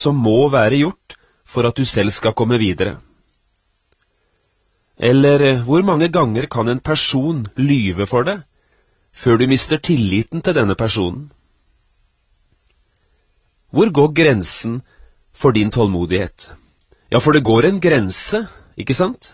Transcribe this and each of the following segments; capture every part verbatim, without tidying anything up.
som må være gjort for at du selv skal komme videre. Eller hvor mange ganger kan en person lyve for deg, før du mister tilliten til denne personen? Hvor går grensen for din tålmodighet? Ja, for det går en grense, ikke sant?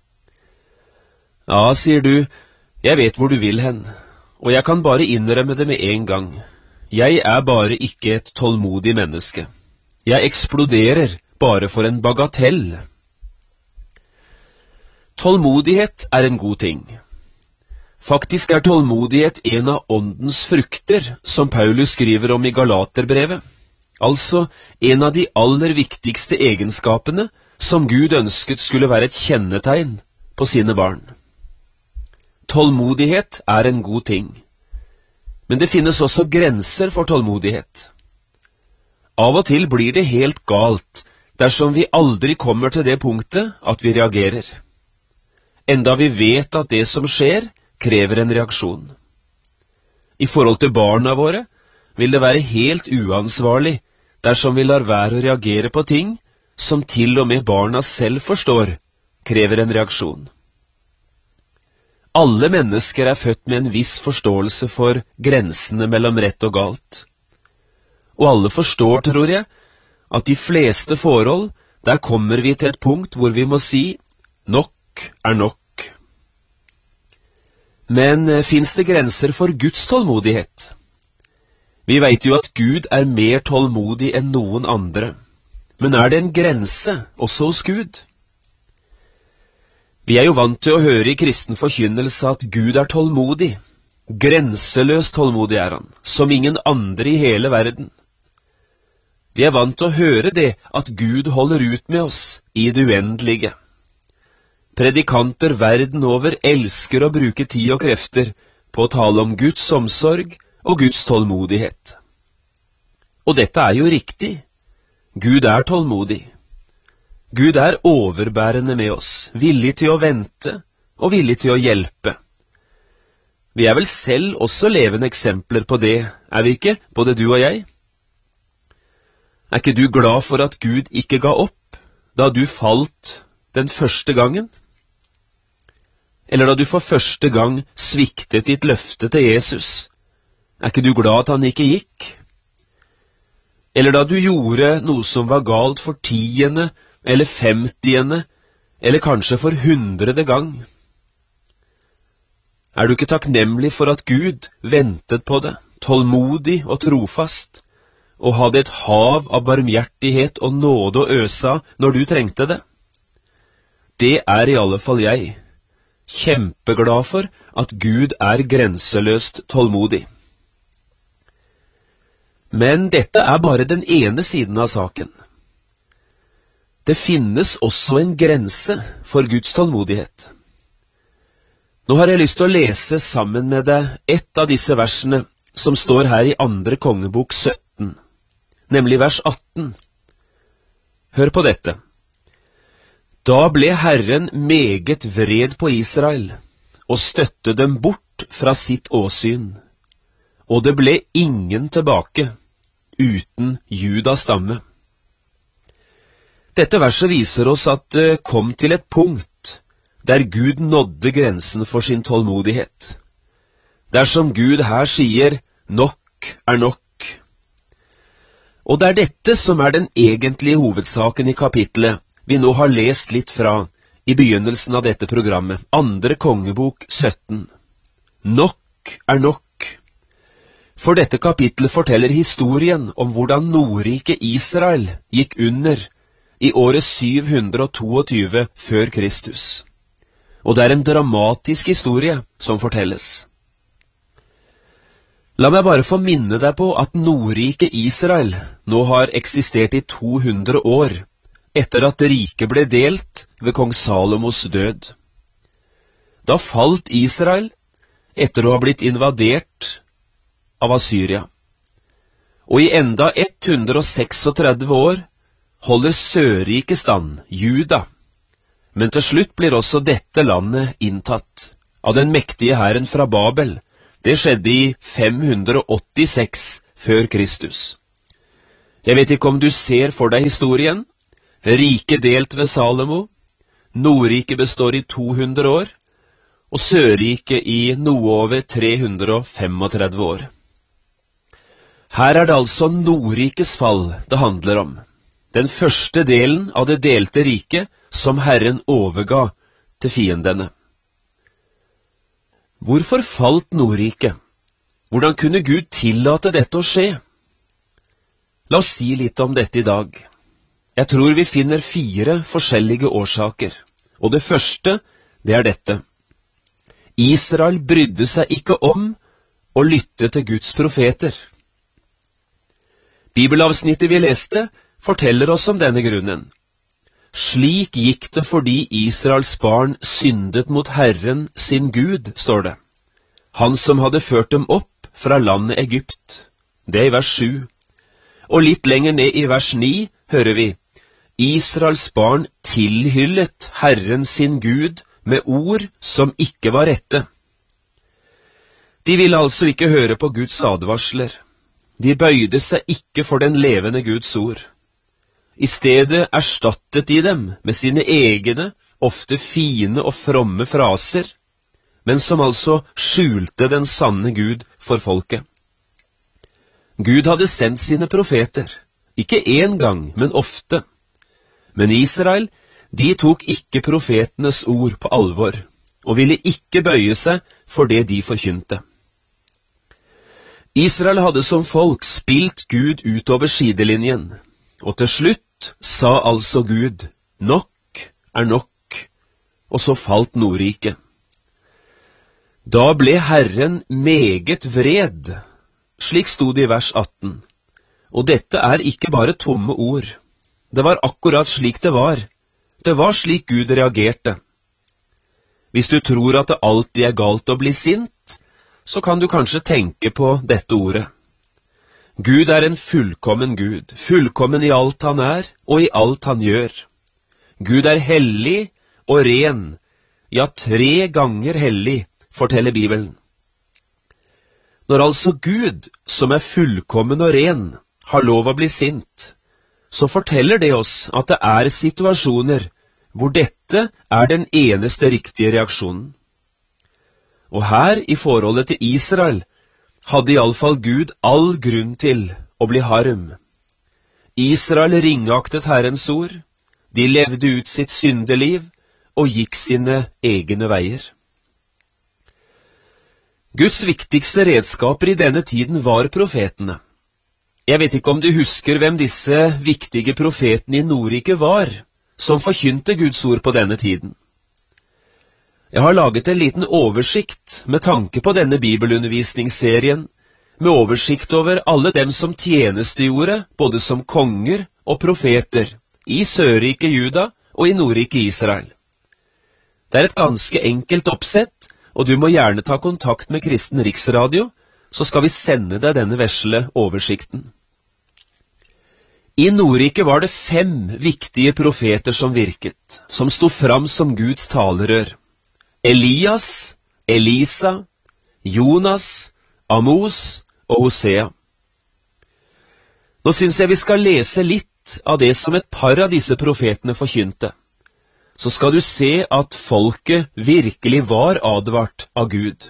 Ja, sier du, jeg vet hvor du vil hen, og jeg kan bare innrømme det med en gang. Jeg er bare ikke et tålmodig menneske. Jeg eksploderer bare for en bagatell. Tålmodighet er en god ting. Faktisk er tålmodighet en av åndens frukter, som Paulus skriver om i Galaterbrevet. Altså en av de aller viktigste egenskapene som Gud ønsket skulle være et kjennetegn på sine barn. Tålmodighet er en god ting, men det finnes også grenser for tålmodighet. Av og til blir det helt galt dersom vi aldri kommer til det punktet at vi reagerer, enda vi vet at det som skjer krever en reaksjon. I forhold til barna våre vil det være helt uansvarlig dersom vi lar være å reagere på ting som til og med barna selv forstår krever en reaksjon. Alle mennesker er født med en viss forståelse for grensene mellom rett og galt. Og alle forstår, tror jeg, at de fleste forhold, der kommer vi til et punkt hvor vi må si nok er nok. Men finnes det grenser for Guds tålmodighet? Vi vet jo at Gud er mer tålmodig enn noen andre. Men er det en grense også hos Gud? Vi er jo vant til å høre i kristen forkynnelse at Gud er tålmodig. Grenseløst tålmodig er han, som ingen andre i hele verden. Vi er vant til å høre det at Gud holder ut med oss i det uendelige. Predikanter verden over elsker å bruke tid og krefter på å tale om Guds omsorg og Guds tålmodighet. Og dette er jo riktig. Gud er tålmodig. Gud er overbærende med oss, villig til å vente og villig til å hjelpe. Vi er vel selv også levende eksempler på det, er vi ikke, både du og jeg? Er ikke du glad for at Gud ikke ga opp da du falt den første gangen? Eller da du for første gang sviktet ditt løfte til Jesus? Er ikke du glad at han ikke gikk? Eller da du gjorde noe som var galt for tiende, eller femtiende, eller kanskje for hundrede gang? Er du ikke takknemlig for at Gud ventet på det, tålmodig og trofast, og hadde et hav av barmhjertighet og nåde å øse av når du trengte det? Det er i alle fall jeg, kjempeglad for at Gud er grenseløst tålmodig. Men dette er bare den ene siden av saken. Det finnes også en grense for Guds tålmodighet. Nå har jeg lyst til å lese sammen med deg ett av disse versene som står her i andre kongebok sytten, nemlig vers atten. Hør på dette. Da ble Herren meget vred på Israel, og støtte dem bort fra sitt åsyn, og det ble ingen tilbake uten Judas stamme. Dette verset viser oss at det kom til et punkt der Gud nådde grensen for sin tålmodighet. Dersom Gud her sier nok er nok. Og det er dette som er den egentlige hovedsaken i kapitlet vi nå har lest litt fra i begynnelsen av dette programmet, andre kongebok sytten. Nok er nok. For dette kapitlet forteller historien om hvordan Nordriket Israel gikk under i året syv hundre tjueto før Kristus. Og det er en dramatisk historie som fortelles. La meg bare få minne deg på at Nordriket Israel nå har eksistert i to hundre år, etter at riket ble delt ved kong Salomos død. Da falt Israel etter å ha blitt invadert av Assyria. Og i enda ett hundre trettiseks år holder Sørriket stand, Juda. Men til slutt blir også dette landet inntatt av den mektige hæren fra Babel. Det skjedde i fem hundre åttiseks før Kristus. Jeg vet ikke om du ser for deg historien. Riket delt ved Salomo. Nordriket består i to hundre år, og Sørriket i noe over tre hundre femogtredve år. Her er det altså Nordrikets fall det handler om. Den første delen av det delte riket som Herren overga til fiendene. Hvorfor falt Nordriket? Hvordan kunne Gud tillate dette å skje? La oss si litt om dette i dag. Jeg tror vi finner fire forskjellige årsaker, og det første, det er dette. Israel brydde seg ikke om å lytte til Guds profeter. Bibelavsnittet vi leste forteller oss om denne grunnen. Slik gikk det fordi Israels barn syndet mot Herren sin Gud, står det. Han som hadde ført dem opp fra landet Egypt. Det er i vers sju. Og litt lenger ned i vers ni hører vi, Israels barn tilhyllet Herren sin Gud med ord som ikke var rette. De ville altså ikke høre på Guds advarsler. De bøyde seg ikke for den levende Guds ord. I stedet erstattet de dem med sine egne, ofte fine og fromme fraser, men som altså skjulte den sanne Gud for folket. Gud hadde sendt sine profeter, ikke én gang, men ofte. Men Israel, de tok ikke profetenes ord på alvor, og ville ikke bøye seg for det de forkynte. Israel hadde som folk spilt Gud utover sidelinjen, og til slutt sa altså Gud, nok er nok, og så falt Nordriket. Da ble Herren meget vred, slik stod det i vers atten, og dette er ikke bare tomme ord. Det var akkurat slik det var. Det var slik Gud reagerte. Hvis du tror at det alltid er galt å bli sint, så kan du kanskje tenke på dette ordet. Gud er en fullkommen Gud, fullkommen i alt han er og i alt han gjør. Gud er hellig og ren, ja, tre ganger hellig, forteller Bibelen. Når altså Gud, som er fullkommen og ren, har lov å bli sint, så forteller det oss at det er situasjoner hvor dette er den eneste riktige reaksjonen. Og her, i forholdet til Israel, hadde i alle fall Gud all grunn til å bli harm. Israel ringaktet Herrens ord, de levde ut sitt syndeliv og gikk sine egne veier. Guds viktigste redskaper i denne tiden var profetene. Jeg vet ikke om du husker hvem disse viktige profetene i Nordriket var, som forkynte Guds ord på denne tiden. Jeg har laget en liten oversikt med tanke på denne bibelundervisningsserien, med oversikt over alle dem som tjenestegjorde, både som konger og profeter, i Sørriket Juda og i Nordriket Israel. Det er et ganske enkelt oppsett, og du må gjerne ta kontakt med Kristen Riksradio, så skal vi sende deg denne vesle oversikten. I Nordriket var det fem viktige profeter som virket, som sto fram som Guds talerør. Elias, Elisa, Jonas, Amos og Hosea. Nå synes jeg vi skal lese litt av det som et par av disse profetene forkynte. Så skal du se at folket virkelig var advart av Gud.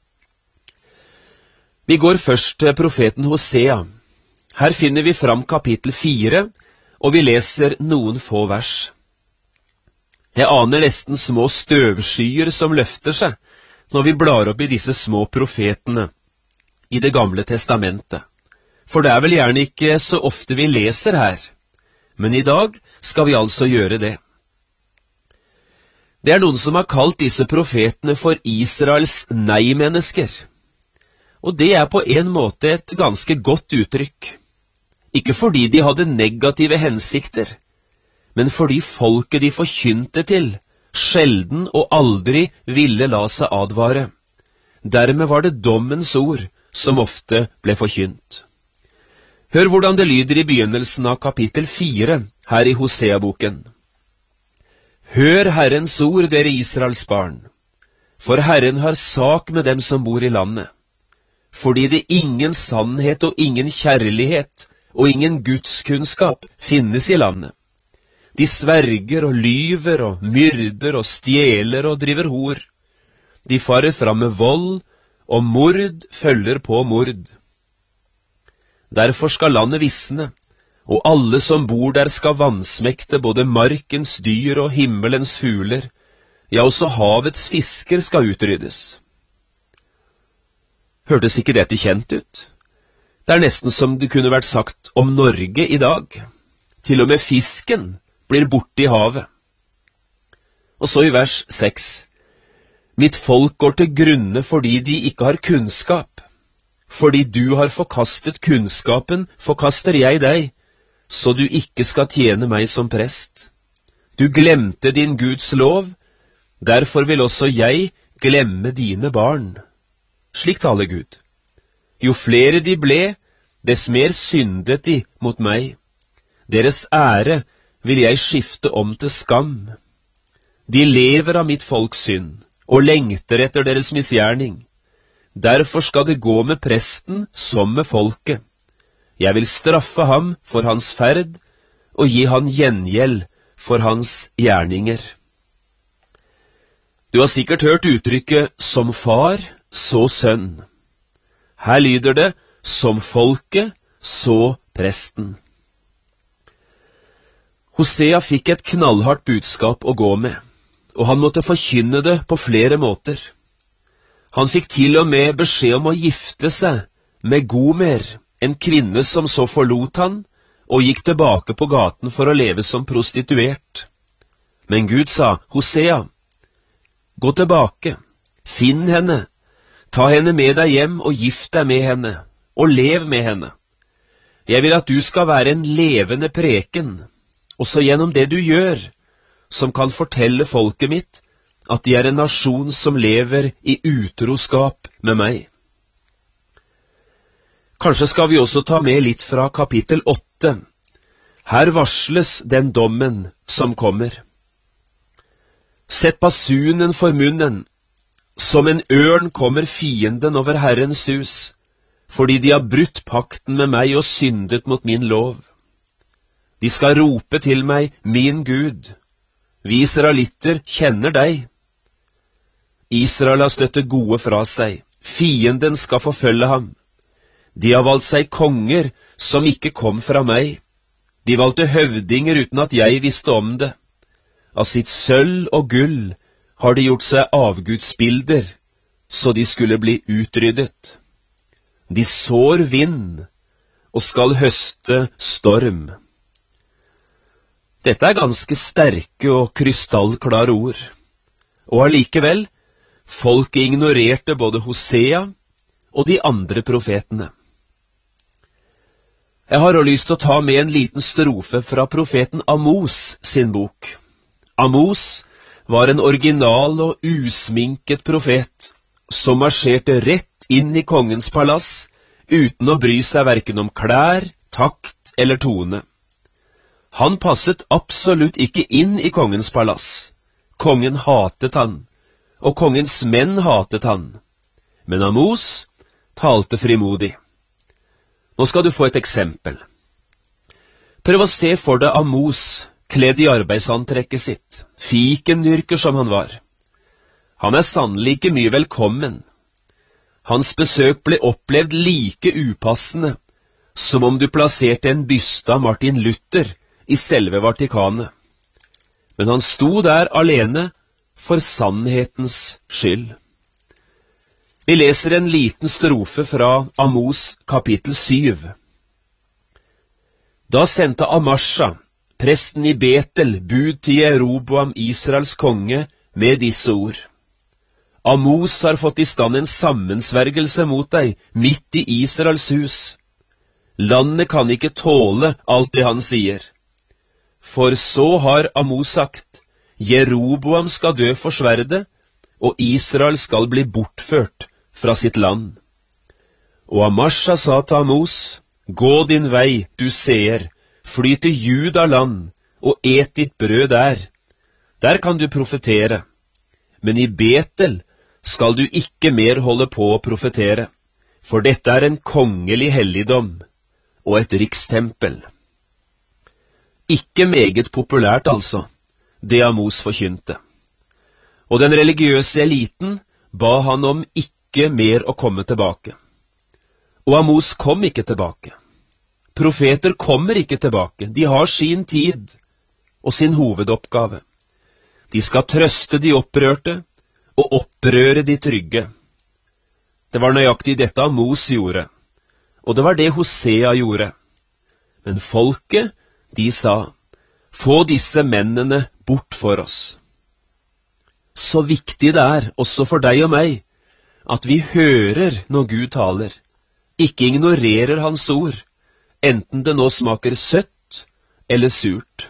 Vi går først til profeten Hosea. Her finner vi fram kapittel fire, og vi leser noen få vers. Jeg aner nesten små støvskyer som løfter seg når vi blar opp i disse små profetene i Det gamle testamentet. For det er vel gjerne ikke så ofte vi leser her, men i dag skal vi altså gjøre det. Det er noen som har kalt disse profetene for Israels nei-mennesker. Og det er på en måte et ganske godt uttrykk. Ikke fordi de hadde negative hensikter, men fordi folket de forkynte til, sjelden og aldri ville la seg advare. Dermed var det dommens ord som ofte ble forkynt. Hør hvordan det lyder i begynnelsen av kapittel fire her i Hosea-boken. Hør Herrens ord, dere Israels barn, for Herren har sak med dem som bor i landet, fordi det ingen sannhet og ingen kjærlighet og ingen gudskunnskap finnes i landet. De sverger og lyver og myrder og stjeler og driver hor. De farer fram med vold, og mord følger på mord. Derfor skal landet visne, og alle som bor der skal vansmekte både markens dyr og himmelens fugler, ja, også havets fisker skal utryddes. Hørtes ikke dette kjent ut? Det er nesten som det kunne vært sagt om Norge i dag. Til og med fisken blir borte i havet. Og så i vers seks. Mitt folk går til grunne fordi de ikke har kunnskap. Fordi du har forkastet kunnskapen, forkaster jeg deg, så du ikke skal tjene meg som prest. Du glemte din Guds lov, derfor vil også jeg glemme dine barn. Slik taler Gud. Jo flere de ble, dess mer syndet de mot meg. Deres ære vil jeg skifte om til skam. De lever av mitt folks synd, og lengter etter deres misgjerning. Derfor skal det gå med presten som med folket. Jeg vil straffe ham for hans ferd, og gi han gjengjeld for hans gjerninger. Du har sikkert hørt uttrykket «som far, så sønn». Her lyder det «som folket, så presten». Hosea fikk et knallhardt budskap å gå med, og han måtte forkynne det på flere måter. Han fikk til og med beskjed om å gifte seg med Gomer, en kvinne som så forlot han, og gikk tilbake på gaten for å leve som prostituert. Men Gud sa, Hosea, gå tilbake, finn henne, ta henne med deg hjem og gift deg med henne, og lev med henne. Jeg vil at du skal være en levende preken, også gjennom det du gjør, som kan fortelle folket mitt at de er en nasjon som lever i utroskap med meg. Kanskje skal vi også ta med litt fra kapittel åtte. Her varsles den dommen som kommer. Sett basunen for munnen. Som en ørn kommer fienden over Herrens hus, fordi de har brutt pakten med meg og syndet mot min lov. De skal rope til meg, min Gud. Vi israelitter kjenner deg. Israel har støttet gode fra seg. Fienden skal forfølge ham. De har valgt seg konger som ikke kom fra meg. De valgte høvdinger uten at jeg visste om det. Av sitt sølv og gull har de gjort seg avgudsbilder, så de skulle bli utryddet. De sår vind og skal høste storm. Dette er ganske sterke og krystallklare ord. Og allikevel, folket ignorerte både Hosea og de andre profetene. Jeg har også lyst til å ta med en liten strofe fra profeten Amos sin bok. Amos var en original og usminket profet, som marsjerte rett inn i kongens palass, uten å bry seg hverken om klær, takt eller tone. Han passet absolutt ikke inn i kongens palass. Kongen hatet han, og kongens menn hatet han. Men Amos talte frimodig. Nå skal du få et eksempel. Prøv å se for deg Amos kledd i arbeidsantrekket sitt, fikendyrker som han var. Han er sannelig ikke mye velkommen. Hans besøk ble opplevd like upassende som om du plasserte en byste av Martin Luther i selve Vatikanet. Men han sto der alene for sannhetens skyld. Vi leser en liten strofe fra Amos kapittel syv. Da sendte Amasja, presten i Betel, bud til Jeroboam, Israels konge, med disse ord. Amos har fått i stand en sammensvergelse mot deg, midt i Israels hus. Landet kan ikke tåle alt det han sier. For så har Amos sagt, Jeroboam skal dø for sverdet, og Israel skal bli bortført fra sitt land. Og Amasja sa til Amos, gå din vei, du seer, fly til Juda land, og et ditt brød der. Der kan du profetere. Men i Betel skal du ikke mer holde på å profetere, for dette er en kongelig helligdom, og et rikstempel. Ikke meget populært altså, det Amos forkynte. Og den religiøse eliten ba han om ikke mer å komme tilbake. Og Amos kom ikke tilbake. Profeter kommer ikke tilbake, de har sin tid og sin hovedoppgave. De skal trøste de opprørte og opprøre de trygge. Det var nøyaktig dette Amos gjorde, og det var det Hosea gjorde. Men folket, de sa, få disse mennene bort for oss. Så viktig det er, også for deg og meg, at vi hører når Gud taler, ikke ignorerer hans ord, enten det nå smaker søtt eller surt.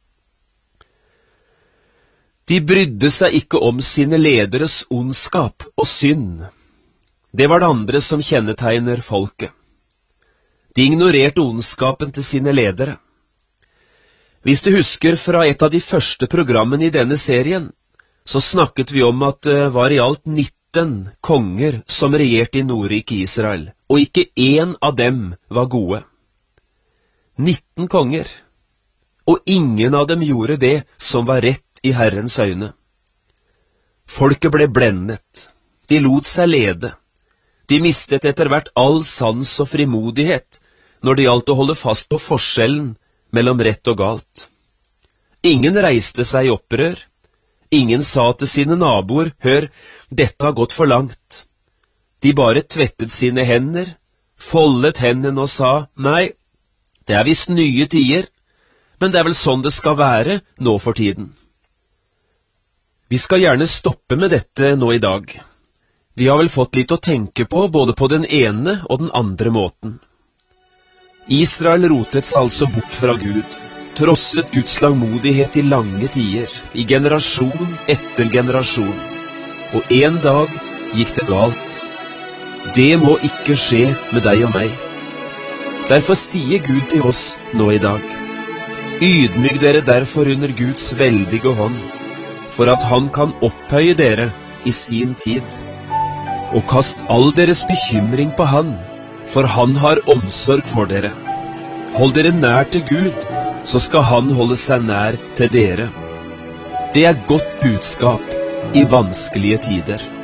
De brydde seg ikke om sine lederes ondskap og synd. Det var det andre som kjennetegner folket. De ignorerte ondskapen til sine ledere. Hvis du husker fra et av de første programmene i denne serien, så snakket vi om at det var i alt nitten konger som regjerte i Nordriket Israel, og ikke én av dem var gode. nitten konger, og ingen av dem gjorde det som var rett i Herrens øyne. Folket ble blendet, de lot seg lede, de mistet etter hvert all sans og frimodighet når det gjaldt å holde fast på forskjellen mellom rett og galt. Ingen reiste seg i opprør, ingen sa til sine naboer, hør, dette har gått for langt. De bare tvettet sine hender, foldet hendene og sa, nei, det er visst nye tider, men det er vel sånn det skal være nå for tiden. Vi skal gjerne stoppe med dette nå i dag. Vi har vel fått litt å tenke på, både på den ene og den andre måten. Israel rotet seg altså bort fra Gud, trosset Guds langmodighet i lange tider, i generasjon etter generasjon. Og en dag gikk det galt. Det må ikke skje med deg og meg. Derfor sier Gud til oss nå i dag, ydmyk dere derfor under Guds veldige hånd, for at han kan opphøye dere i sin tid. Og kast all deres bekymring på han, for han har omsorg for dere. Hold dere nær til Gud, så skal han holde seg nær til dere. Det er godt budskap i vanskelige tider.